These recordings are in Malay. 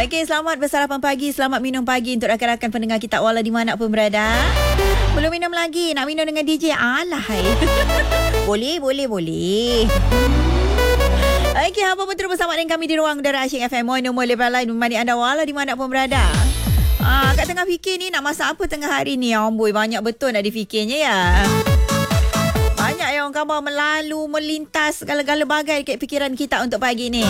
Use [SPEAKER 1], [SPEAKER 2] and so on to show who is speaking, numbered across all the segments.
[SPEAKER 1] Okey, selamat bersarapan pagi, selamat minum pagi untuk rakan-rakan pendengar kita walau di mana pun berada. Belum minum lagi, nak minum dengan DJ? Alahai. Boleh. Okey, apa pun terus bersama dengan kami di ruang udara Asyik FM. Nombor lebar lain memani anda walau di mana pun berada. Kat tengah fikir ni nak masak apa tengah hari ni? Amboi, banyak betul nak difikirnya ya. Banyak yang orang khabar melintas segala-gala bagai dekat fikiran kita untuk pagi ni.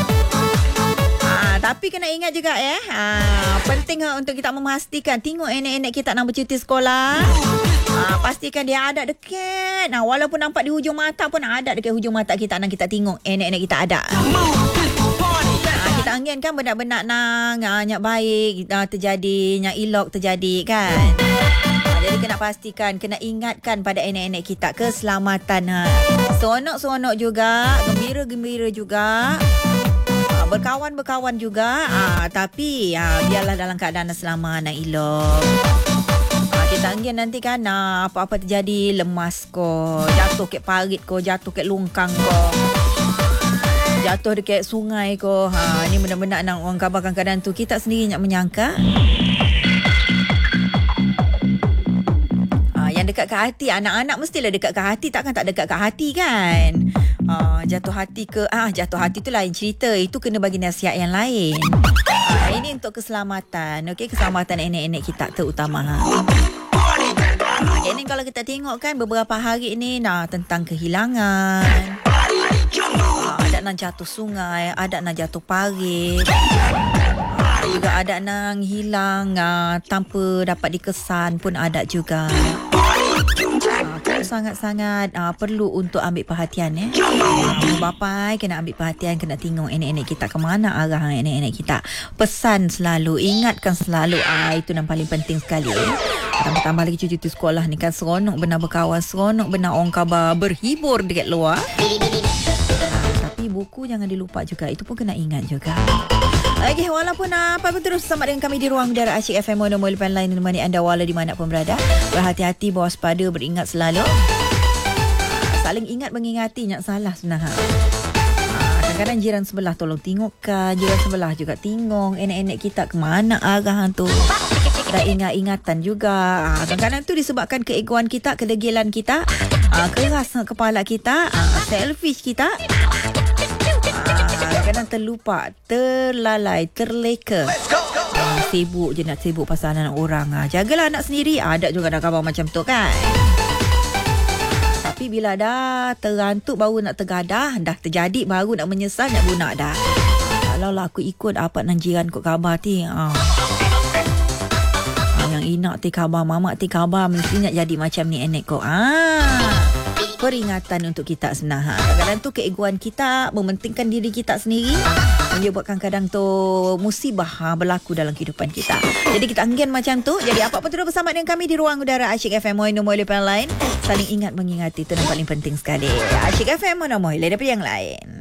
[SPEAKER 1] Tapi kena ingat juga penting untuk kita memastikan tengok anak-anak kita nak bercuti sekolah. Pastikan dia ada dekat. Walaupun nampak di hujung mata pun ada dekat hujung mata kita nak kita tengok anak-anak kita ada. Kita angin kan benar-benar yang baik terjadi, yang elok terjadi kan. Jadi kena pastikan, kena ingatkan pada anak-anak kita keselamatan. Seronok-seronok juga, gembira-gembira juga. Berkawan-berkawan juga, tapi biarlah dalam keadaan selamat dan elok. Kita angin nanti kan apa-apa terjadi, lemas ko, jatuh ke parit ko, jatuh ke longkang ko, jatuh dekat sungai ko. Ni benar-benar nak orang kabarkan keadaan tu kita sendiri nak menyangka. Yang dekat ke hati, anak-anak mestilah dekat ke hati, takkan tak dekat ke hati kan. Jatuh hati ke jatuh hati tu lain cerita, itu kena bagi nasihat yang lain. Ini untuk keselamatan, okey, keselamatan anak-anak kita terutama. Ini kalau kita tengok kan beberapa hari ni tentang kehilangan, ada nak jatuh sungai, ada nak jatuh parit, juga ada nak hilang tanpa dapat dikesan pun ada juga. Sangat-sangat perlu untuk ambil perhatian bapa kena ambil perhatian, kena tengok anak-anak kita ke mana arah anak-anak kita. Pesan selalu, ingatkan selalu, itu yang paling penting sekali. Tambah-tambah lagi cuti sekolah ni kan seronok benar berkawan, seronok benar orang khabar berhibur dekat luar. Tapi buku jangan dilupa juga, itu pun kena ingat juga. Okay, walaupun apa pun terus bersama dengan kami di ruang udara Asyik FM Nombor lepas lain menemani anda walau di mana pun berada. Berhati-hati, berwaspada, beringat selalu. Saling ingat mengingati, nak salah sebenarnya. Kadang-kadang jiran sebelah tolong tengokkan, jiran sebelah juga tengok anak-anak kita ke mana arah tu. Dan ingat-ingatan juga. Kadang-kadang tu disebabkan keegoan kita, kedegilan kita, keras kepala kita, selfish kita. Kadang terlupa, terlalai, terleka. Sibuk je nak sibuk pasal anak orang. Jagalah anak sendiri. Ada juga dah khabar macam tu kan. Tapi bila dah terantuk baru nak tergadah, dah terjadi baru nak menyesal, nak guna dah. Kalau lah aku ikut apa nan jiran kau khabar ti. Yang inak ti khabar, mamak ti khabar, mesti nak jadi macam ni anak kau. Peringatan untuk kita sebenarnya. Kadang-kadang tu keegoan kita, mementingkan diri kita sendiri, menyebabkan kadang tu musibah berlaku dalam kehidupan kita. Jadi kita angin macam tu. Jadi apa-apa terus bersama dengan kami di ruang udara Asyik FM Nombor lepas lain. Saling ingat mengingati, itu yang paling penting sekali. Asyik FM Nombor lepas yang lain.